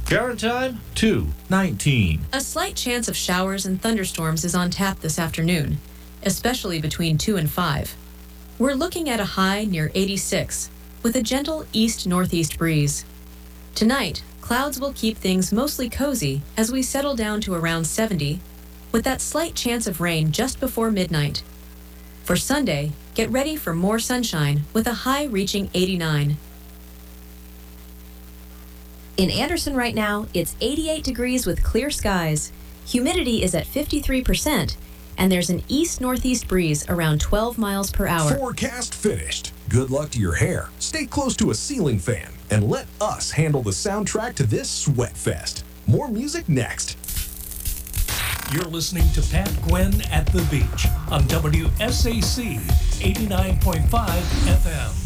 Current time, 2:19. A slight chance of showers and thunderstorms is on tap this afternoon, especially between 2 and 5. We're looking at a high near 86, with a gentle east-northeast breeze. Tonight, clouds will keep things mostly cozy as we settle down to around 70, with that slight chance of rain just before midnight. For Sunday, get ready for more sunshine with a high reaching 89. In Anderson right now, it's 88 degrees with clear skies. Humidity is at 53%, and there's an east-northeast breeze around 12 miles per hour. Forecast finished. Good luck to your hair. Stay close to a ceiling fan and let us handle the soundtrack to this sweat fest. More music next. You're listening to Pat Gwynn at the Beach on WSAC 89.5 FM.